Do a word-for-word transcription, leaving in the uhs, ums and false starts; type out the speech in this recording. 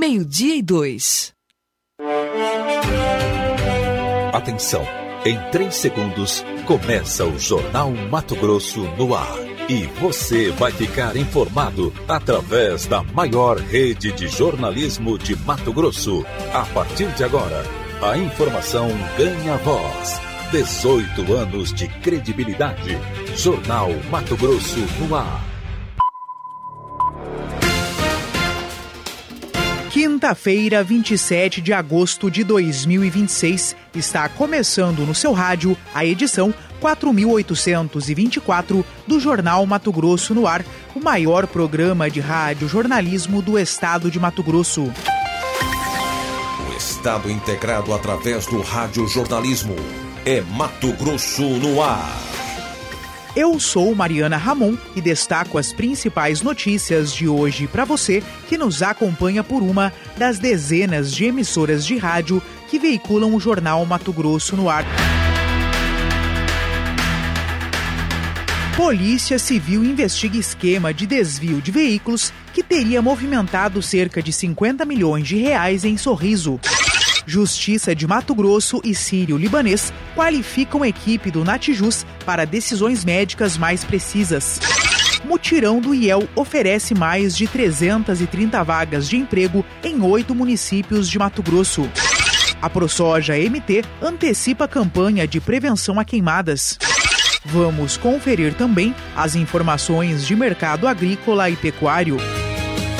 meio-dia e dois. Atenção, em três segundos começa o Jornal Mato Grosso no ar. E você vai ficar informado através da maior rede de jornalismo de Mato Grosso. A partir de agora, a informação ganha voz. dezoito anos de credibilidade. Jornal Mato Grosso no ar. Quinta-feira, vinte e sete de agosto de dois mil e vinte e seis, está começando no seu rádio a edição quatro mil oitocentos e vinte e quatro do Jornal Mato Grosso no ar, o maior programa de rádio jornalismo do estado de Mato Grosso. O estado integrado através do rádio jornalismo é Mato Grosso no ar. Eu sou Mariana Ramon e destaco as principais notícias de hoje para você que nos acompanha por uma das dezenas de emissoras de rádio que veiculam o Jornal Mato Grosso no ar. Polícia Civil investiga esquema de desvio de veículos que teria movimentado cerca de cinquenta milhões de reais em Sorriso. Justiça de Mato Grosso e Sírio-Libanês qualificam a equipe do Natijus para decisões médicas mais precisas. Mutirão do I E L oferece mais de trezentas e trinta vagas de emprego em oito municípios de Mato Grosso. A ProSoja M T antecipa a campanha de prevenção a queimadas. Vamos conferir também as informações de mercado agrícola e pecuário.